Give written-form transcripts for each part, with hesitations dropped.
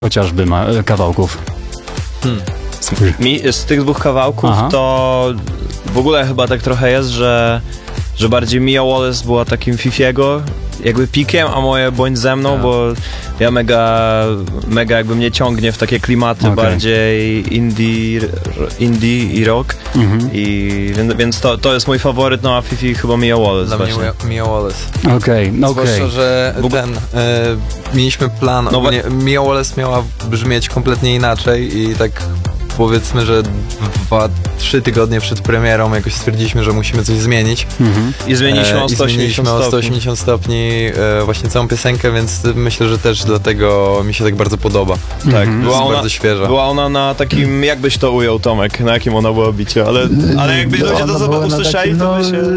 chociażby kawałków? Z tych dwóch kawałków to w ogóle chyba tak trochę jest, że bardziej Mia Wallace była takim Fifiego jakby pikiem, a moje Bądź ze mną, bo ja mega jakby mnie ciągnie w takie klimaty bardziej indie i rock. Więc to jest mój faworyt, no a Fifi chyba Mia Wallace. Dla mnie Mia Wallace. Okej. Zwłaszcza, że mieliśmy plan, Mia Wallace miała brzmieć kompletnie inaczej i tak powiedzmy, że 2-3 tygodnie przed premierą jakoś stwierdziliśmy, że musimy coś zmienić. I zmieniliśmy o 180 stopni właśnie całą piosenkę, więc myślę, że też dlatego mi się tak bardzo podoba. Tak, była ona bardzo świeża. Była ona na takim, jakbyś to ujął, Tomek, na jakim ona była bicie, ale jakbyś ludzie to usłyszeli, to by się...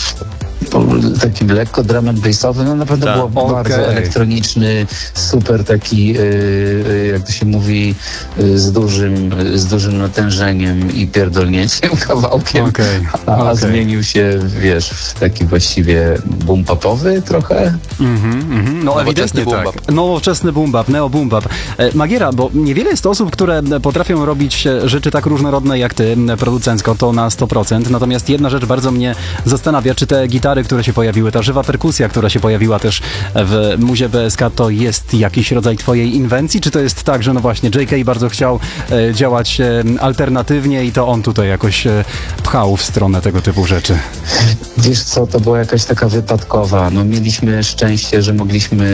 Takim lekko drum and bassowy, no naprawdę było bardzo elektroniczny, super taki, jak to się mówi, z dużym natężeniem i pierdolnięciem kawałkiem, a zmienił się, wiesz, w taki właściwie boom popowy trochę. No ewidentnie tak. Nowoczesny boom bap, neo boom bap. Magiera, bo niewiele jest osób, które potrafią robić rzeczy tak różnorodne jak ty, producencko, to na 100%. Natomiast jedna rzecz bardzo mnie zastanawia, czy te gitary, które się pojawiły, ta żywa perkusja, która się pojawiła też w muzie BSK, to jest jakiś rodzaj twojej inwencji, czy to jest tak, że no właśnie JK bardzo chciał działać alternatywnie i to on tutaj jakoś pchał w stronę tego typu rzeczy? Wiesz co, to była jakaś taka wypadkowa. No mieliśmy szczęście, że mogliśmy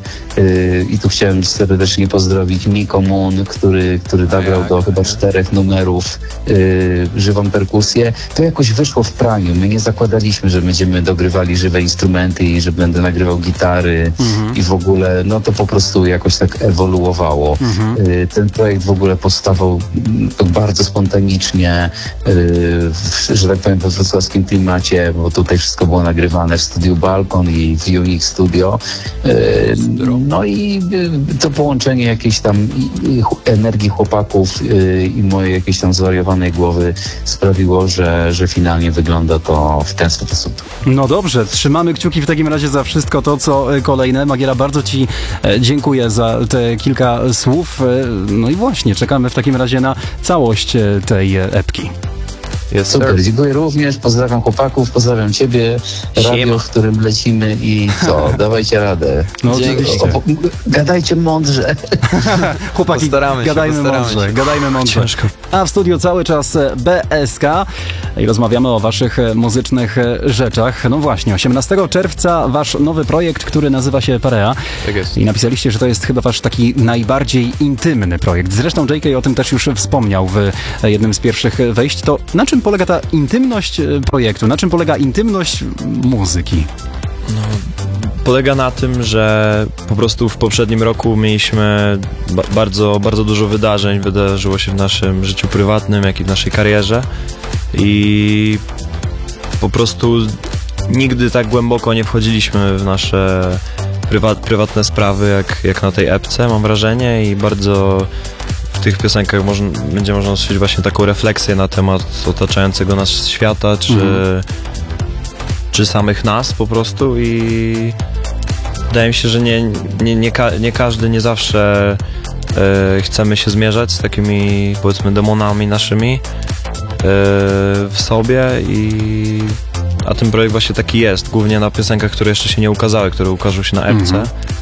i tu chciałem serdecznie pozdrowić Miko Moon, który nagrał do chyba 4 numerów żywą perkusję. To jakoś wyszło w praniu. My nie zakładaliśmy, że będziemy dogrywali żywe instrumenty i że będę nagrywał gitary i w ogóle, no to po prostu jakoś tak ewoluowało. Ten projekt w ogóle powstawał bardzo spontanicznie, że tak powiem, we wrocławskim klimacie, bo tutaj wszystko było nagrywane w studiu Balkon i w Unix Studio. No i to połączenie jakiejś tam energii chłopaków i mojej jakiejś tam zwariowanej głowy sprawiło, że finalnie wygląda to w ten sposób. No dobrze, trzymamy kciuki w takim razie za wszystko to, co kolejne. Magiera, bardzo ci dziękuję za te kilka słów. No i właśnie, czekamy w takim razie na całość tej epki. Super, dziękuję również, pozdrawiam chłopaków, pozdrawiam ciebie, radio, w którym lecimy i co, dawajcie radę. No oczywiście. Gadajcie mądrze. Chłopaki, gadajmy mądrze. Ciężko. A w studiu cały czas BSK i rozmawiamy o waszych muzycznych rzeczach. No właśnie, 18 czerwca wasz nowy projekt, który nazywa się Parea. Tak jest. I napisaliście, że to jest chyba wasz taki najbardziej intymny projekt. Zresztą JK o tym też już wspomniał w jednym z pierwszych wejść. To na czym polega ta intymność projektu? Na czym polega intymność muzyki? No, polega na tym, że po prostu w poprzednim roku mieliśmy bardzo, bardzo dużo wydarzeń. Wydarzyło się w naszym życiu prywatnym, jak i w naszej karierze. I po prostu nigdy tak głęboko nie wchodziliśmy w nasze prywatne sprawy, jak na tej epce, mam wrażenie. I bardzo w tych piosenkach będzie można usłyszeć właśnie taką refleksję na temat otaczającego nas świata, czy samych nas po prostu. I wydaje mi się, że nie każdy, nie zawsze chcemy się zmierzać z takimi, powiedzmy, demonami naszymi w sobie, a ten projekt właśnie taki jest, głównie na piosenkach, które jeszcze się nie ukazały, które ukażą się na epce.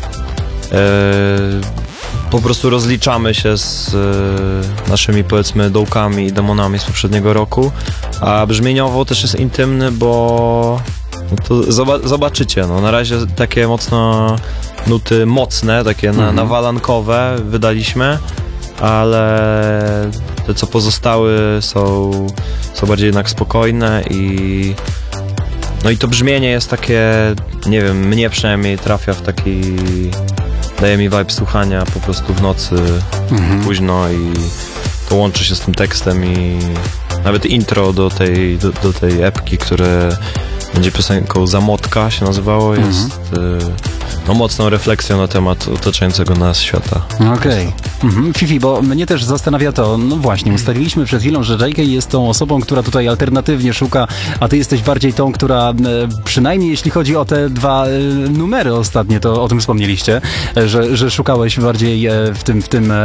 Po prostu rozliczamy się z naszymi, powiedzmy, dołkami i demonami z poprzedniego roku, a brzmieniowo też jest intymny, bo to zobaczycie, no na razie takie mocno nuty mocne, takie nawalankowe wydaliśmy, ale te, co pozostały, są bardziej jednak spokojne i no i to brzmienie jest takie, nie wiem, mnie przynajmniej trafia w taki, daje mi vibe słuchania po prostu w nocy późno i to łączy się z tym tekstem i nawet intro do tej epki, które będzie piosenką Zamotka się nazywało, jest no, mocną refleksją na temat otaczającego nas świata. Okej. Fifi, bo mnie też zastanawia to, no właśnie, ustaliliśmy przed chwilą, że JK jest tą osobą, która tutaj alternatywnie szuka, a ty jesteś bardziej tą, która przynajmniej jeśli chodzi o te 2 numery ostatnie, to o tym wspomnieliście, że szukałeś bardziej w tym